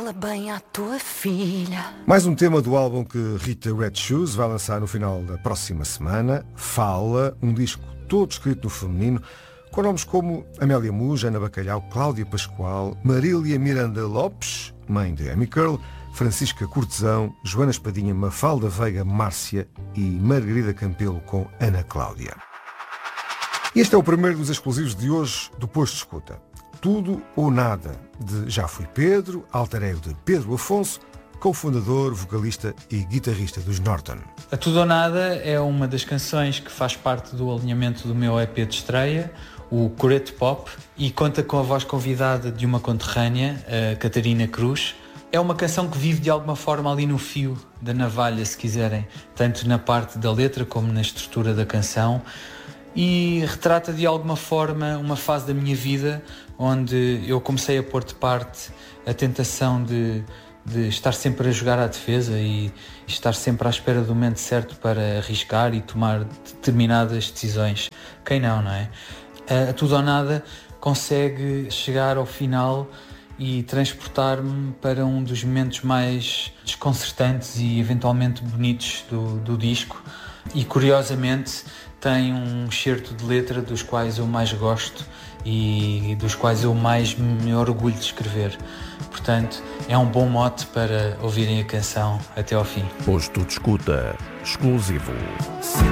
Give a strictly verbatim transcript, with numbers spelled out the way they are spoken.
Fala bem à tua filha. Mais um tema do álbum que Rita Red Shoes vai lançar no final da próxima semana. Fala, um disco todo escrito no feminino, com nomes como Amélia Muja, Ana Bacalhau, Cláudia Pascoal, Marília Miranda Lopes, mãe de Amy Curl, Francisca Cortesão, Joana Espadinha, Mafalda Veiga, Márcia e Margarida Campelo com Ana Cláudia. Este é o primeiro dos exclusivos de hoje do Posto de Escuta. Tudo ou Nada, de Já Fui Pedro, alter ego de Pedro Afonso, cofundador, vocalista e guitarrista dos Norton. A Tudo ou Nada é uma das canções que faz parte do alinhamento do meu E P de estreia, o Coreto Pop, e conta com a voz convidada de uma conterrânea, a Catarina Cruz. É uma canção que vive de alguma forma ali no fio da navalha, se quiserem, tanto na parte da letra como na estrutura da canção, e retrata de alguma forma uma fase da minha vida onde eu comecei a pôr de parte a tentação de, de estar sempre a jogar à defesa e estar sempre à espera do momento certo para arriscar e tomar determinadas decisões. Quem não, não é? A Tudo ou Nada consegue chegar ao final e transportar-me para um dos momentos mais desconcertantes e eventualmente bonitos do, do disco, e curiosamente tem um excerto de letra dos quais eu mais gosto e dos quais eu mais me orgulho de escrever. Portanto, é um bom mote para ouvirem a canção até ao fim. Posto de Escuta, exclusivo.